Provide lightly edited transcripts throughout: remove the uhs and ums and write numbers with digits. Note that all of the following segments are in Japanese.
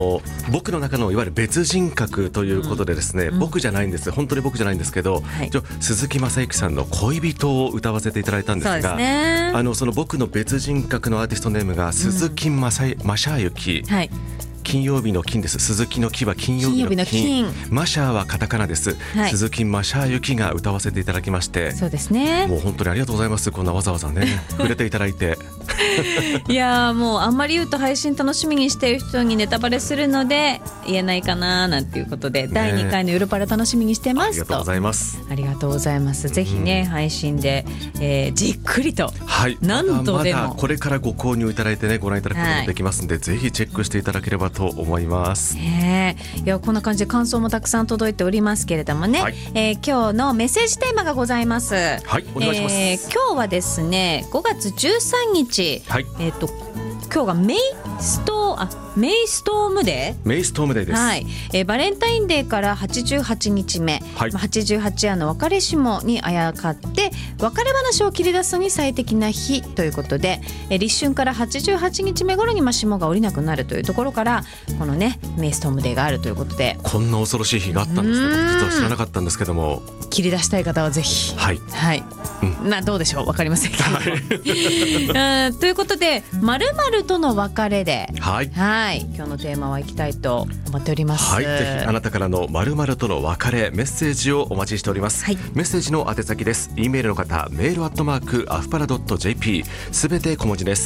僕の中のいわゆる別人格ということでですね、僕じゃないんです、本当に僕じゃないんですけど、 はい、 鈴木雅之さんの恋人を歌わせていただいたんですが、 そうですね、 その僕の別人格のアーティストネームが鈴木雅之、 はい、 金曜日の金です。鈴木の木は金曜日の金、マシャーはカタカナです、はい、鈴木マシャーユキが歌わせていただきまして、 そうですね、 もう本当にありがとうございます。こんなわざわざね触れていただいていやもうあんまり言うと配信楽しみにしている人にネタバレするので言えないかななんていうことで、第2回の夜パラ楽しみにしてますと。 ありがとうございます。 ありがとうございます。ぜひね、配信で、じっくりと、 はい、 何度でもまだこれからご購入いただいてね、ご覧いただくこともできますので、ぜひチェックしていただければと思います。 いやこんな感じで感想もたくさん届いておりますけれどもね、はい、今日のメッセージテーマがございます。 はい、お願いします。 今日はですね5月13日、はい、今日がメイストームデー、 メイストームデーです。 はい、バレンタインデーから88日目、はい、88夜の別れ霜にあやかって別れ話を切り出すのに最適な日ということで、立春から88日目頃に霜が降りなくなるというところからこのねメイストームデーがあるということで、 こんな恐ろしい日があったんですね。実は知らなかったんですけども、 切り出したい方はぜひ、はい、はい、どうでしょう、分かりませんけど、はい、ということで〇〇との別れで、はい、はい、今日のテーマはいきたいと思っております。 はい、ぜひあなたからの〇〇との別れメッセージをお待ちしております。はい、メッセージの宛先です。 E メールの方、メール@afpara.jp すべて小文字です。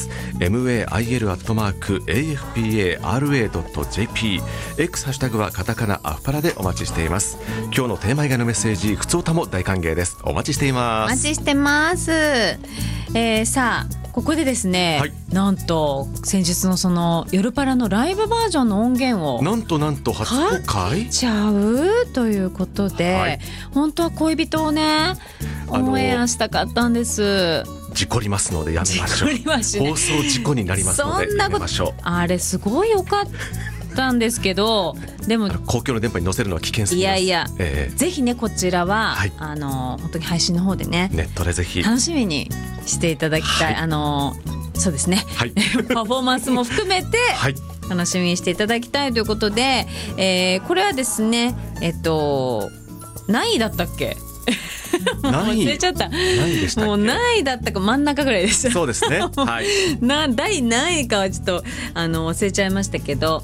mail@afpara.jp X ハッシュタグはカタカナアフパラでお待ちしています。今日のテーマ以外のメッセージ、ふつおたも大歓迎です。お待ちしています。 お待ちしてます。さあここでですね、はい、なんと先日のその夜パラのライブバージョンの音源をなんと初公開ちゃうということで、はい、本当は恋人をねオンエアしたかったんです。 事故りますのでやめましょう。放送事故になりますのでやめましょう。 あれすごい良かったんですけど、でも公共の電波に載せるのは危険すぎます。 いや、ぜひねこちらは、はい、本当に配信の方でね、 ネットでぜひ楽しみにしていただきたい、はい、そうですね、はい、パフォーマンスも含めて、はい、楽しみにしていただきたいということで、これはですね何位だったっけ忘れちゃった。 何でしたっけ。 もう何位だったか真ん中ぐらいでした。 そうですね、はい、 第何位かはちょっと忘れちゃいましたけど、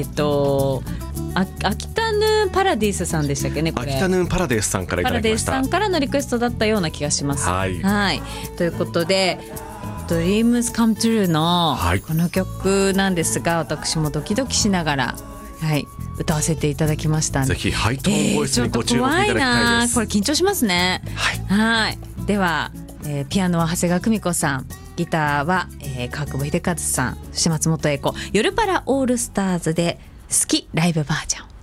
秋田ヌーンパラディスさんでしたっけね、これ。秋田ヌーンパラディスさんからいただきました。 パラディスさんからのリクエストだったような気がします。はい、はい、ということでDreams Come True のこの曲なんですが、私もドキドキしながら、はい、歌わせていただきました。 ぜひハイトーンボイスにご注目いただきたいです。 ちょっと怖いな、これ緊張しますね。はい、では、ピアノは長谷川久美子さん、ギターは、川久保秀和さん、そして松本英子。夜パラオールスターズで好きライブバージョン。